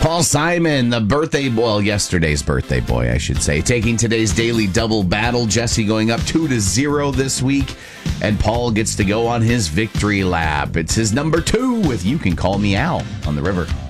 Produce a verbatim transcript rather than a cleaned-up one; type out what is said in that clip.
Paul Simon, the birthday, well, yesterday's birthday boy, I should say, taking today's daily double battle. Jesse going up two to zero this week, and Paul gets to go on his victory lap. It's his number two with You Can Call Me Al on the River.